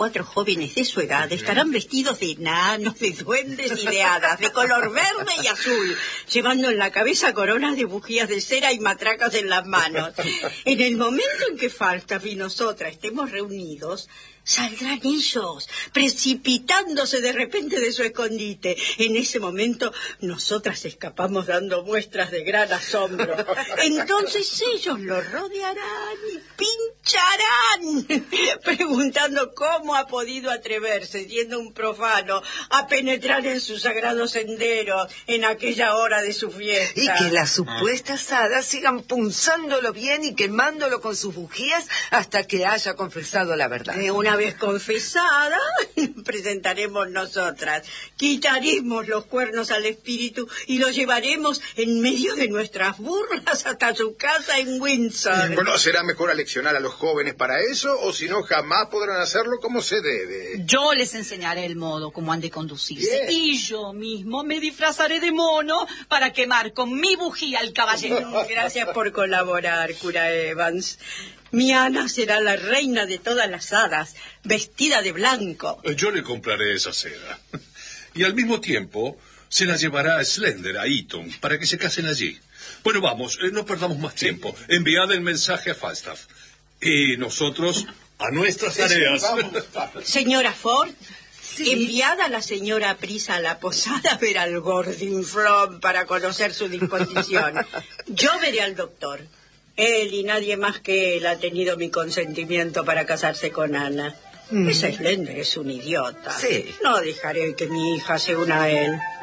4 jóvenes de su edad estarán vestidos de enanos, de duendes y de hadas, de color verde y azul, llevando en la cabeza coronas de bujías de cera y matracas en las manos. En el momento en que Falstaff y nosotras estemos reunidos, saldrán ellos, precipitándose de repente de su escondite. En ese momento, nosotras escapamos dando muestras de gran asombro. Entonces ellos lo rodearán y pincharán, preguntando cómo ha podido atreverse, siendo un profano, a penetrar en su sagrado sendero en aquella hora de su fiesta. Y que las supuestas hadas sigan punzándolo bien y quemándolo con sus bujías hasta que haya confesado la verdad. Una vez confesada, presentaremos nosotras, quitaremos los cuernos al espíritu y lo llevaremos en medio de nuestras burlas hasta su casa en Windsor. Bueno, será mejor aleccionar a los jóvenes para eso, o si no, jamás podrán hacerlo como se debe. Yo les enseñaré el modo como han de conducirse. Bien. Y yo mismo me disfrazaré de mono para quemar con mi bujía al caballero. Gracias por colaborar, cura Evans. Mi Ana será la reina de todas las hadas, vestida de blanco. Yo le compraré esa seda. Y al mismo tiempo se la llevará a Slender, a Eton, para que se casen allí. Bueno, vamos, no perdamos más tiempo. Enviad el mensaje a Falstaff. Y nosotros a nuestras tareas. Vamos. Señora Ford, sí. Enviad a la señora Prisa a la posada a ver al gordinflón para conocer su disposición. Yo veré al doctor. Él y nadie más que él ha tenido mi consentimiento para casarse con Ana. Ese Slender es un idiota. Sí. No dejaré que mi hija se una a él.